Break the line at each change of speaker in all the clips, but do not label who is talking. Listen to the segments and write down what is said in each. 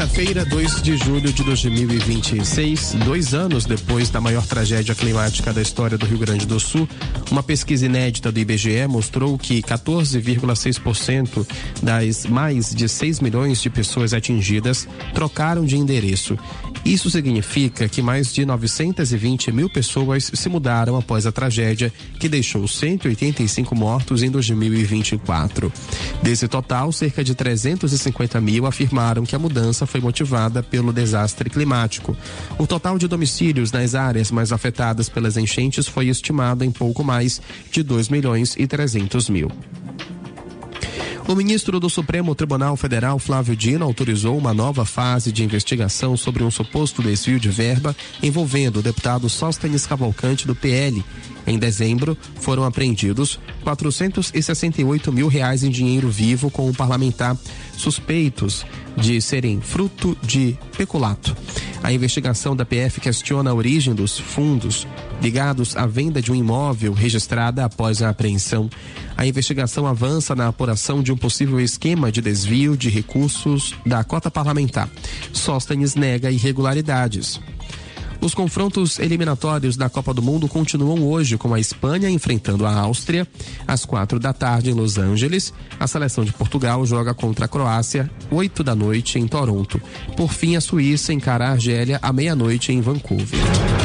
Quinta-feira, 2 de julho de 2026, 2 anos depois da maior tragédia climática da história do Rio Grande do Sul, uma pesquisa inédita do IBGE mostrou que 14,6% das mais de 6 milhões de pessoas atingidas trocaram de endereço. Isso significa que mais de 920 mil pessoas se mudaram após a tragédia, que deixou 185 mortos em 2024. Desse total, cerca de 350 mil afirmaram que a mudança foi motivada pelo desastre climático. O total de domicílios nas áreas mais afetadas pelas enchentes foi estimado em pouco mais de 2.300.000. O ministro do Supremo Tribunal Federal, Flávio Dino, autorizou uma nova fase de investigação sobre um suposto desvio de verba envolvendo o deputado Sóstenes Cavalcante do PL. Em dezembro, foram apreendidos R$468 mil em dinheiro vivo com o parlamentar, suspeitos de serem fruto de peculato. A investigação da PF questiona a origem dos fundos ligados à venda de um imóvel registrada após a apreensão. A investigação avança na apuração de um possível esquema de desvio de recursos da cota parlamentar. Sóstenes nega irregularidades. Os confrontos eliminatórios da Copa do Mundo continuam hoje, com a Espanha enfrentando a Áustria. Às 16h em Los Angeles, a seleção de Portugal joga contra a Croácia, 20h em Toronto. Por fim, a Suíça encara a Argélia à 00h em Vancouver.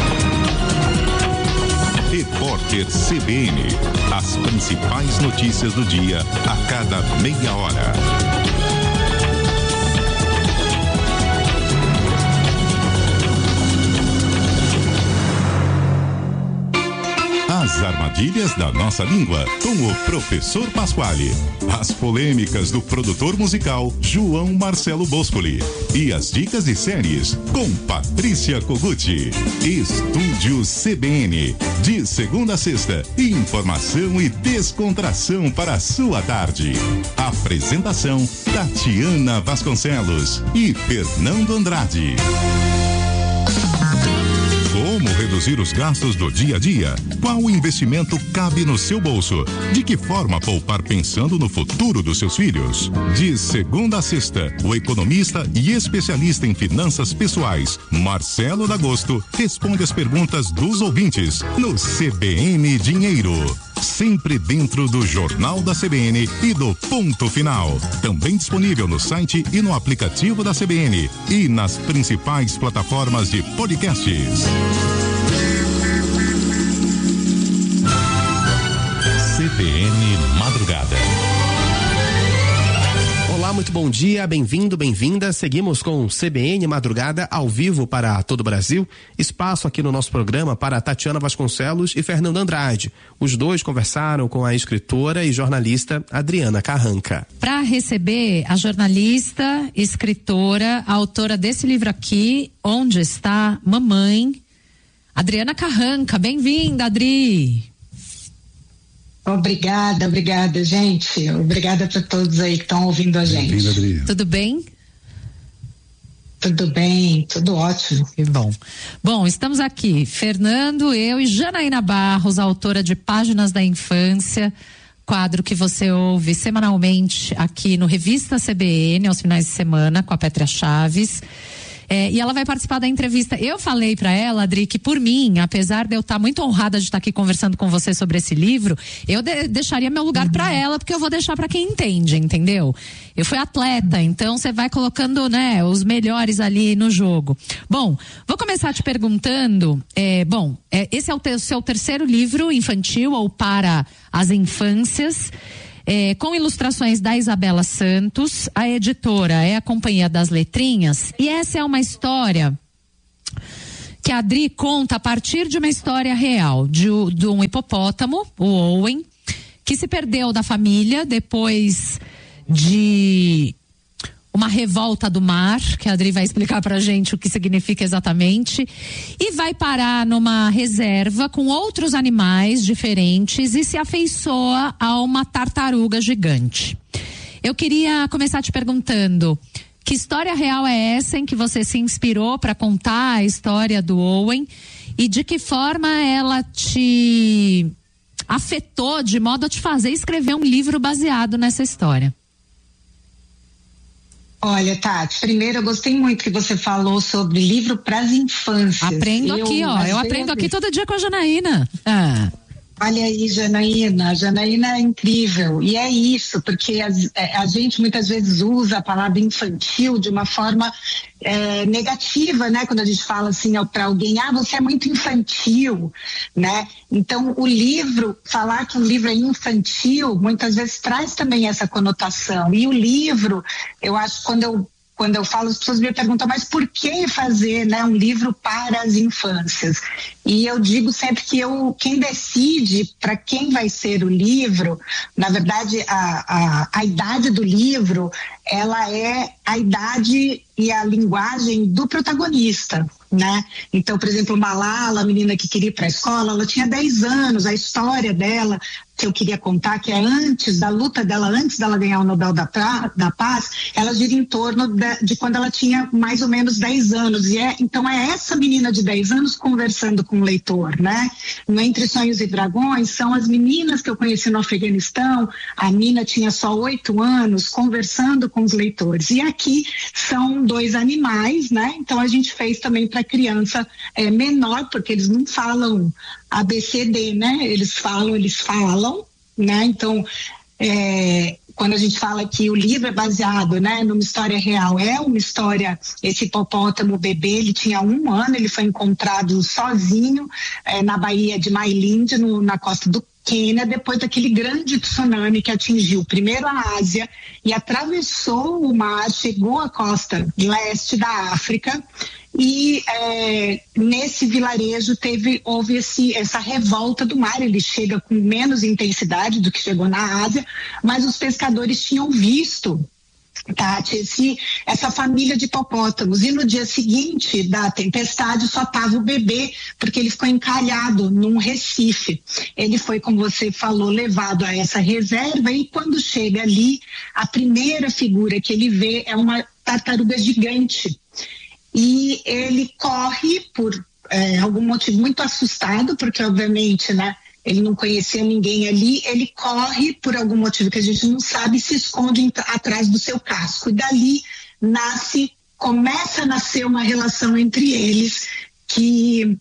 Repórter CBN. As principais notícias do dia a cada meia hora. As armadilhas da nossa língua, com o professor Pasquale. As polêmicas do produtor musical João Marcelo Boscoli. E as dicas de séries com Patrícia Koguchi. Estúdio CBN. De segunda a sexta, informação e descontração para a sua tarde. Apresentação Tatiana Vasconcelos e Fernando Andrade. Como reduzir os gastos do dia a dia? Qual investimento cabe no seu bolso? De que forma poupar pensando no futuro dos seus filhos? De segunda a sexta, o economista e especialista em finanças pessoais, Marcelo D'Agosto, responde as perguntas dos ouvintes no CBN Dinheiro. Sempre dentro do Jornal da CBN e do Ponto Final. Também disponível no site e no aplicativo da CBN e nas principais plataformas de podcasts. CBN Madrugada.
Olá, muito bom dia, bem-vindo, bem-vinda. Seguimos com CBN Madrugada ao vivo para todo o Brasil. Espaço aqui no nosso programa para Tatiana Vasconcelos e Fernando Andrade. Os dois conversaram com a escritora e jornalista Adriana Carranca.
Para receber a jornalista, escritora, autora desse livro aqui, Onde Está Mamãe, Adriana Carranca. Bem-vinda, Adri.
Obrigada, gente. Obrigada para todos aí que estão ouvindo a gente.
Bem-vinda, Adri.
Tudo bem?
Tudo bem, tudo ótimo.
Que bom. Bom, estamos aqui, Fernando, eu e Janaína Barros, autora de Páginas da Infância, quadro que você ouve semanalmente aqui no Revista CBN, aos finais de semana, com a Pétria Chaves. E ela vai participar da entrevista. Eu falei pra ela, Adri, que por mim, apesar de eu estar muito honrada de estar aqui conversando com você sobre esse livro, eu deixaria meu lugar pra ela, porque eu vou deixar pra quem entende, entendeu? Eu fui atleta, então você vai colocando, né, os melhores ali no jogo. Bom, vou começar te perguntando, esse é o seu terceiro livro infantil, ou para as infâncias, com ilustrações da Isabela Santos. A editora é a Companhia das Letrinhas, e essa é uma história que a Adri conta a partir de uma história real de um hipopótamo, o Owen, que se perdeu da família depois de uma revolta do mar, que a Adri vai explicar pra gente o que significa exatamente, e vai parar numa reserva com outros animais diferentes e se afeiçoa a uma tartaruga gigante. Eu queria começar te perguntando, que história real é essa em que você se inspirou para contar a história do Owen, e de que forma ela te afetou de modo a te fazer escrever um livro baseado nessa história?
Olha, Tati, primeiro eu gostei muito que você falou sobre livro para as infâncias.
Aprendo aqui, ó. Eu aprendo aqui todo dia com a Janaína.
Olha aí, Janaína. A Janaína é incrível. E é isso, porque a gente muitas vezes usa a palavra infantil de uma forma negativa, né? Quando a gente fala assim para alguém, você é muito infantil, né? Então, o livro, falar que um livro é infantil, muitas vezes traz também essa conotação. E o livro, eu acho, quando eu falo, as pessoas me perguntam, mas por que fazer, né, um livro para as infâncias? E eu digo sempre que quem decide para quem vai ser o livro, na verdade, a idade do livro, ela é a idade e a linguagem do protagonista, né? Então, por exemplo, Malala, a menina que queria ir para a escola, ela tinha 10 anos, a história dela, que eu queria contar, que é antes da luta dela, antes dela ganhar o Nobel da Paz, ela gira em torno de quando ela tinha mais ou menos 10 anos. Então é essa menina de 10 anos conversando com o leitor, né? No Entre Sonhos e Dragões, são as meninas que eu conheci no Afeganistão, a Nina tinha só 8 anos, conversando com os leitores. E aqui são 2 animais, né? Então a gente fez também para criança menor, porque eles não falam ABCD, né? Eles falam, né? Então, quando a gente fala que o livro é baseado, né, numa história real, é uma história, esse hipopótamo bebê, ele tinha 1 ano, ele foi encontrado sozinho na Baía de Mailinde, na costa do Quênia, depois daquele grande tsunami que atingiu primeiro a Ásia e atravessou o mar, chegou à costa leste da África. E nesse vilarejo houve essa revolta do mar. Ele chega com menos intensidade do que chegou na Ásia, mas os pescadores tinham visto, Tati, essa família de hipopótamos, e no dia seguinte da tempestade só estava o bebê, porque ele ficou encalhado num recife. Ele foi, como você falou, levado a essa reserva, e quando chega ali, a primeira figura que ele vê é uma tartaruga gigante. E ele corre por algum motivo, muito assustado, porque obviamente, né, ele não conhecia ninguém ali, ele corre por algum motivo que a gente não sabe e se esconde atrás do seu casco. E dali começa a nascer uma relação entre eles que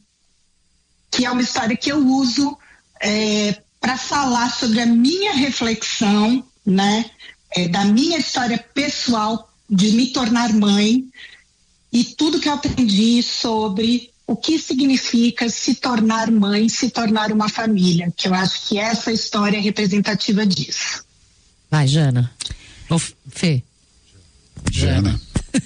é uma história que eu uso para falar sobre a minha reflexão, né, da minha história pessoal de me tornar mãe, e tudo que eu aprendi sobre o que significa se tornar mãe, se tornar uma família, que eu acho que essa história é representativa disso.
Vai, Jana. Fê.
Jana.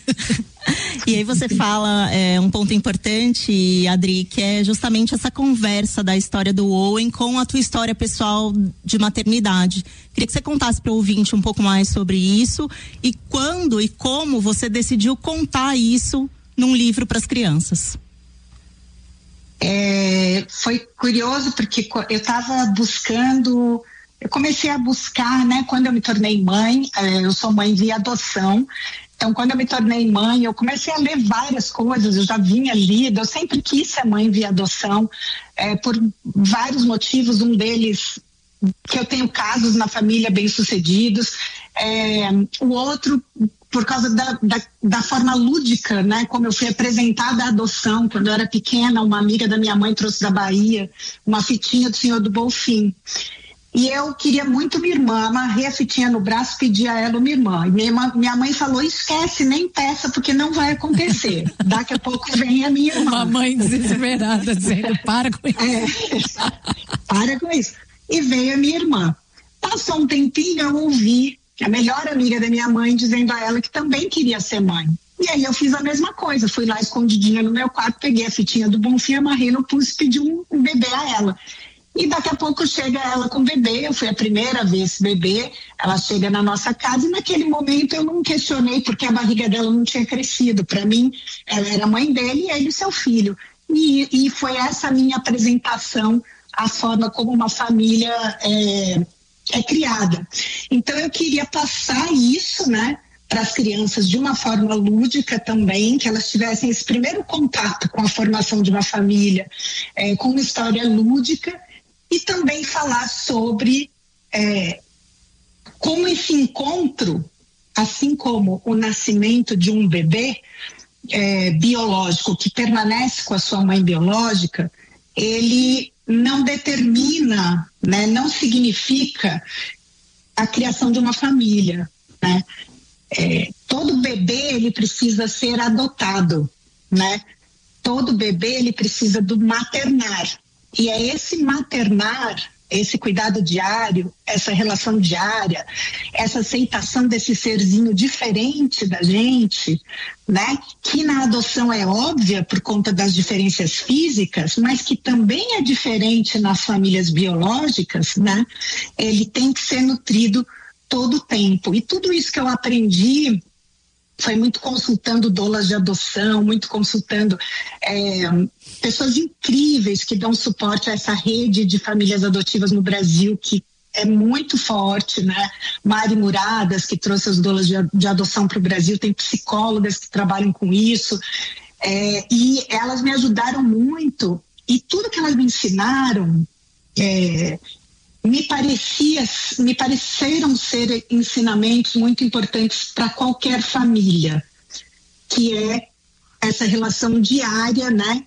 E aí você fala um ponto importante, Adri, que é justamente essa conversa da história do Owen com a tua história pessoal de maternidade. Queria que você contasse para o ouvinte um pouco mais sobre isso e quando e como você decidiu contar isso num livro para as crianças.
Foi curioso porque eu estava buscando, eu comecei a buscar, né, quando eu me tornei mãe, eu sou mãe via adoção. Então, quando eu me tornei mãe, eu comecei a ler várias coisas, eu já vinha lida, eu sempre quis ser mãe via adoção, por vários motivos, um deles, que eu tenho casos na família bem-sucedidos, o outro, por causa da forma lúdica, né, como eu fui apresentada à adoção, quando eu era pequena, uma amiga da minha mãe trouxe da Bahia uma fitinha do Senhor do Bonfim. E eu queria muito minha irmã, amarrei a fitinha no braço, pedi a ela uma irmã. E minha mãe falou, esquece, nem peça, porque não vai acontecer. Daqui a pouco vem a minha irmã.
Uma mãe desesperada dizendo, para com isso.
Para com isso. E veio a minha irmã. Passou um tempinho, eu ouvi a melhor amiga da minha mãe dizendo a ela que também queria ser mãe. E aí eu fiz a mesma coisa, fui lá escondidinha no meu quarto, peguei a fitinha do Bonfim, amarrei no pulso e pedi um bebê a ela. E daqui a pouco chega ela com o bebê, eu fui a primeira vez bebê, ela chega na nossa casa e naquele momento eu não questionei porque a barriga dela não tinha crescido. Para mim, ela era mãe dele e ele seu filho. E foi essa minha apresentação, a forma como uma família é criada. Então eu queria passar isso, né, para as crianças de uma forma lúdica também, que elas tivessem esse primeiro contato com a formação de uma família, com uma história lúdica. E também falar sobre como esse encontro assim como o nascimento de um bebê biológico que permanece com a sua mãe biológica, ele não determina, né, não significa a criação de uma família, né? Todo bebê ele precisa ser adotado, né? Todo bebê ele precisa do maternar, e é esse maternar, esse cuidado diário, essa relação diária, essa aceitação desse serzinho diferente da gente, né? Que na adoção é óbvia por conta das diferenças físicas, mas que também é diferente nas famílias biológicas, né? Ele tem que ser nutrido todo o tempo. E tudo isso que eu aprendi foi muito consultando doulas de adoção, muito consultando pessoas incríveis que dão suporte a essa rede de famílias adotivas no Brasil, que é muito forte, né? Mari Muradas, que trouxe as doulas de adoção para o Brasil, tem psicólogas que trabalham com isso, e elas me ajudaram muito, e tudo que elas me ensinaram me pareceram ser ensinamentos muito importantes para qualquer família, que é essa relação diária, né?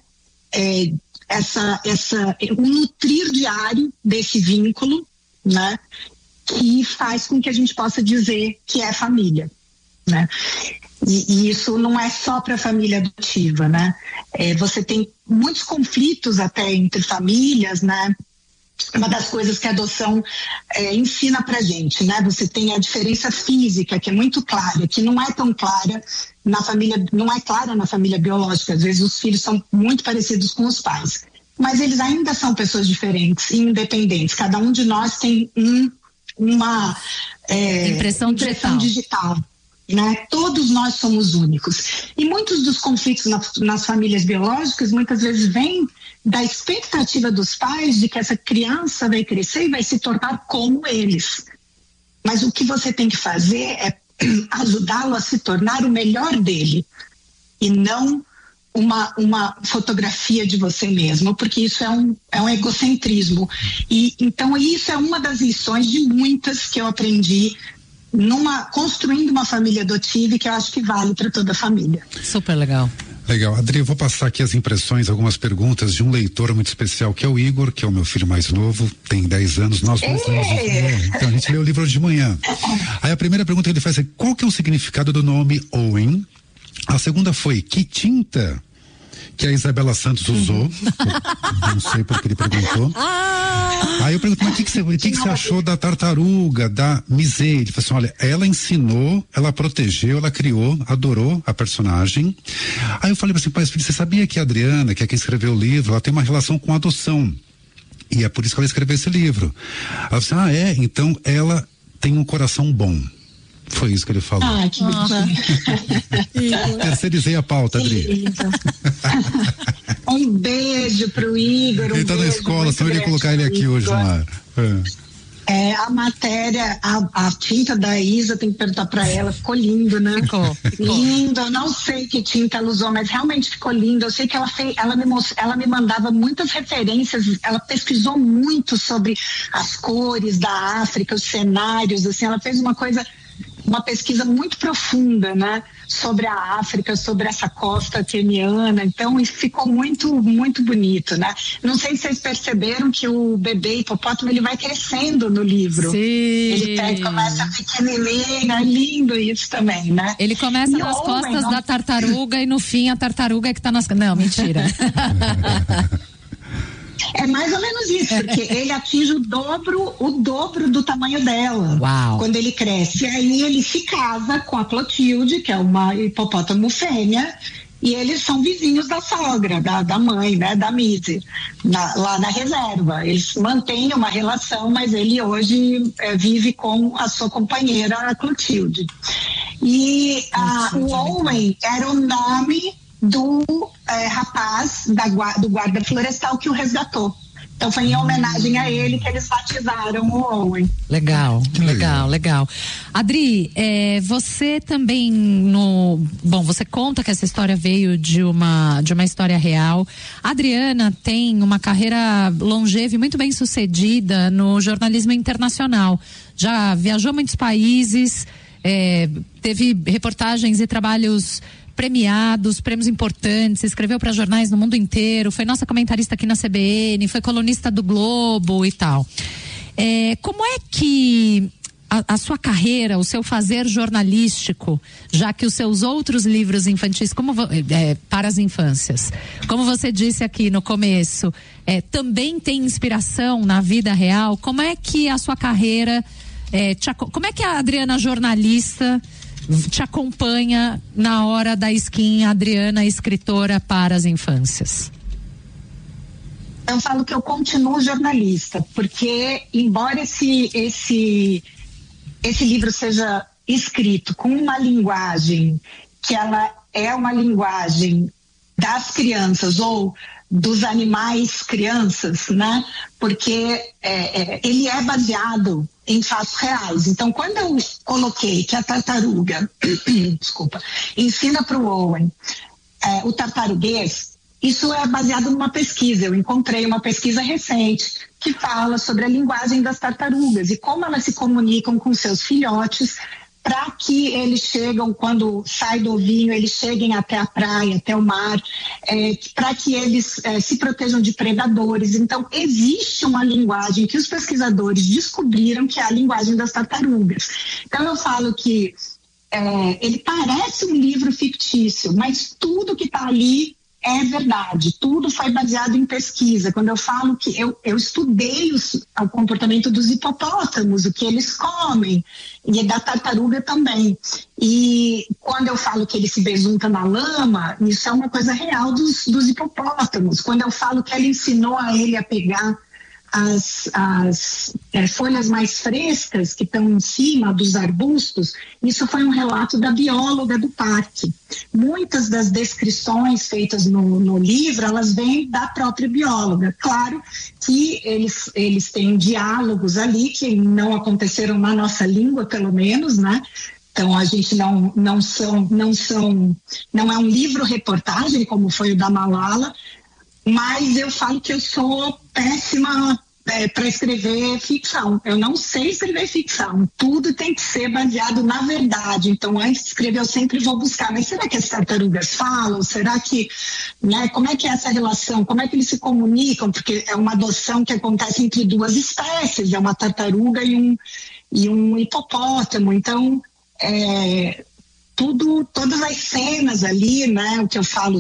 O nutrir diário desse vínculo, né? Que faz com que a gente possa dizer que é família, né? E isso não é só para a família adotiva, né? Você tem muitos conflitos até entre famílias, né? Uma das coisas que a adoção ensina pra gente, né? Você tem a diferença física, que é muito clara, que não é tão clara na família, não é clara na família biológica. Às vezes os filhos são muito parecidos com os pais, mas eles ainda são pessoas diferentes e independentes. Cada um de nós tem uma
impressão digital.
Né? Todos nós somos únicos. E muitos dos conflitos nas famílias biológicas muitas vezes vêm da expectativa dos pais de que essa criança vai crescer e vai se tornar como eles. Mas o que você tem que fazer é ajudá-lo a se tornar o melhor dele e não uma fotografia de você mesmo, porque isso é um egocentrismo. E então isso é uma das lições de muitas que eu aprendi construindo uma família adotiva, e que eu acho que vale para toda a família.
Super legal.
Legal. Adri, eu vou passar aqui as impressões, algumas perguntas de um leitor muito especial, que é o Igor, que é o meu filho mais novo, tem 10 anos, nós dois então a gente lê o livro de manhã. Aí a primeira pergunta que ele faz é: qual que é o significado do nome Owen? A segunda foi: que tinta que a Isabela Santos usou? Não sei porque ele perguntou. Aí eu pergunto: mas o que você achou da tartaruga, da Misei? Ele falou assim: olha, ela ensinou, ela protegeu, ela criou, adorou a personagem. Aí eu falei assim: pai, você sabia que a Adriana, que é quem escreveu o livro, ela tem uma relação com adoção, e é por isso que ela escreveu esse livro. Ela disse: então ela tem um coração bom. Foi isso que ele falou.
Que bonitinho.
Terceirizei a pauta, Adri.
Um beijo pro Igor.
Ele tá na escola, só eu ia colocar ele aqui hoje no ar.
A matéria, a tinta da Isa, tem que perguntar pra ela, ficou lindo, né?
Ficou.
Lindo, eu não sei que tinta ela usou, mas realmente ficou lindo. Eu sei que ela me mandava muitas referências, ela pesquisou muito sobre as cores da África, os cenários, assim, ela fez uma pesquisa muito profunda, né, sobre a África, sobre essa costa queniana. Então isso ficou muito, muito bonito, né? Não sei se vocês perceberam que o bebê hipopótamo, ele vai crescendo no livro.
Sim.
Ele começa pequenininho, é lindo isso também, né?
Ele começa nas costas da tartaruga e no fim a tartaruga é que tá nas... Não, mentira.
É mais ou menos isso, porque ele atinge o dobro do tamanho dela.
Uau.
Quando ele cresce. E aí ele se casa com a Clotilde, que é uma hipopótamo fêmea, e eles são vizinhos da sogra, da mãe, né, da Missy, lá na reserva. Eles mantêm uma relação, mas ele hoje vive com a sua companheira, a Clotilde. E o Owen era o nome do rapaz do guarda florestal que o resgatou. Então foi em homenagem a ele que eles batizaram o Owen.
Legal. Adri, você também você conta que essa história veio de uma história real. A Adriana tem uma carreira longeva e muito bem sucedida no jornalismo internacional. Já viajou a muitos países, teve reportagens e trabalhos premiados, prêmios importantes, escreveu para jornais no mundo inteiro, foi nossa comentarista aqui na CBN, foi colunista do Globo e tal. Como é que a sua carreira, o seu fazer jornalístico, já que os seus outros livros infantis, para as infâncias, como você disse aqui no começo, também tem inspiração na vida real, como é que a sua carreira, como é que a Adriana jornalista te acompanha na hora da skin Adriana escritora para as infâncias?
Eu falo que eu continuo jornalista, porque embora esse livro seja escrito com uma linguagem que ela é uma linguagem das crianças ou dos animais crianças, né? Porque ele é baseado em fatos reais. Então, quando eu coloquei que a tartaruga, desculpa, ensina para o Owen o tartaruguês, isso é baseado numa pesquisa. Eu encontrei uma pesquisa recente que fala sobre a linguagem das tartarugas e como elas se comunicam com seus filhotes para que eles chegam, quando sai do ovinho, eles cheguem até a praia, até o mar, para que eles se protejam de predadores. Então, existe uma linguagem que os pesquisadores descobriram que é a linguagem das tartarugas. Então, eu falo que ele parece um livro fictício, mas tudo que está ali é verdade, tudo foi baseado em pesquisa. Quando eu falo que eu estudei o comportamento dos hipopótamos, o que eles comem, e da tartaruga também. E quando eu falo que ele se besunta na lama, isso é uma coisa real dos hipopótamos. Quando eu falo que ela ensinou a ele a pegar as folhas mais frescas que estão em cima dos arbustos, isso foi um relato da bióloga do parque. Muitas das descrições feitas no livro, elas vêm da própria bióloga. Claro que eles têm diálogos ali que não aconteceram na nossa língua, pelo menos, né? Então a gente não é um livro-reportagem como foi o da Malala, mas eu falo que eu sou péssima para escrever ficção. Eu não sei escrever ficção. Tudo tem que ser baseado na verdade. Então, antes de escrever, eu sempre vou buscar. Mas será que as tartarugas falam? Será que, né? Como é que é essa relação? Como é que eles se comunicam? Porque é uma adoção que acontece entre duas espécies. É uma tartaruga e um hipopótamo. Então, todas as cenas ali, né? O que eu falo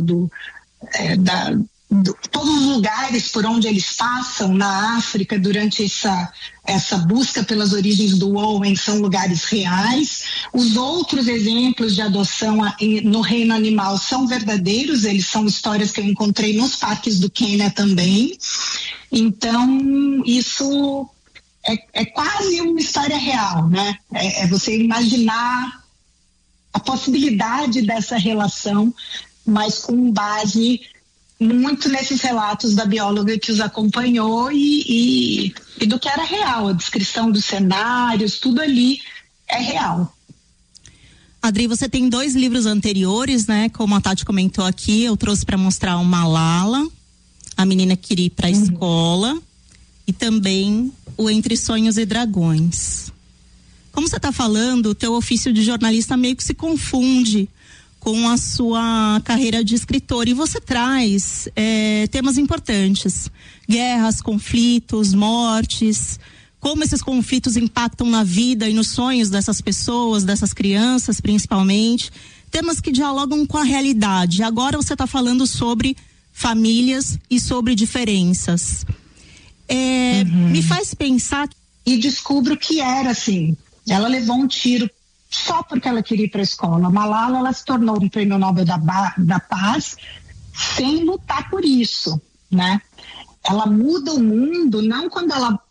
todos os lugares por onde eles passam na África durante essa busca pelas origens do Owen são lugares reais. Os outros exemplos de adoção no reino animal são verdadeiros, eles são histórias que eu encontrei nos parques do Quênia também. Então, isso é quase uma história real, né? É você imaginar a possibilidade dessa relação, mas com base muito nesses relatos da bióloga que os acompanhou e do que era real, a descrição dos cenários, tudo ali é real.
Adri, você tem 2 livros anteriores, né? Como a Tati comentou aqui, eu trouxe para mostrar o Malala, a menina que queria ir para a escola, e também o Entre Sonhos e Dragões. Como você está falando, o teu ofício de jornalista meio que se confunde com a sua carreira de escritor, e você traz temas importantes: guerras, conflitos, mortes, como esses conflitos impactam na vida e nos sonhos dessas pessoas, dessas crianças principalmente, temas que dialogam com a realidade. Agora você está falando sobre famílias e sobre diferenças. Me faz pensar.
E descubro que era assim, ela levou um tiro só porque ela queria ir para a escola. Malala, ela se tornou um prêmio Nobel da Paz sem lutar por isso, né? Ela muda o mundo não quando ela